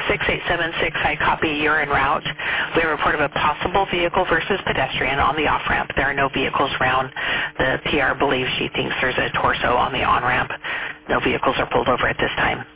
6876, I copy. You're en route. We have a report of a possible vehicle versus pedestrian on the off-ramp. There are no vehicles around. The PR believes she thinks there's a torso on the on-ramp. No vehicles are pulled over at this time.